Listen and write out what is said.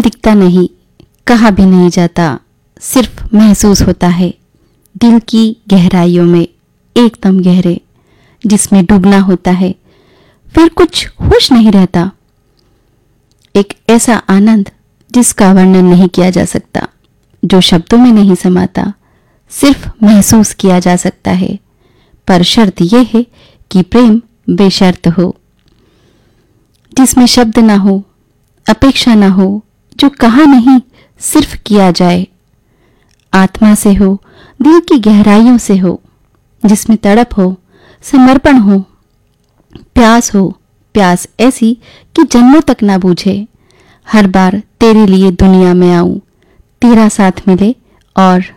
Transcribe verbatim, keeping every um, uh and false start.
प्रेम दिखता नहीं, कहा भी नहीं जाता, सिर्फ महसूस होता है दिल की गहराइयों में, एकदम गहरे, जिसमें डूबना होता है, फिर कुछ होश नहीं रहता। एक ऐसा आनंद जिसका वर्णन नहीं किया जा सकता, जो शब्दों में नहीं समाता, सिर्फ महसूस किया जा सकता है। पर शर्त यह है कि प्रेम बेशर्त हो, जिसमें शब्द ना हो, अपेक्षा ना हो, जो कहा नहीं सिर्फ किया जाए, आत्मा से हो, दिल की गहराइयों से हो, जिसमें तड़प हो, समर्पण हो, प्यास हो, प्यास ऐसी कि जन्मों तक ना बूझे। हर बार तेरे लिए दुनिया में आऊं, तेरा साथ मिले और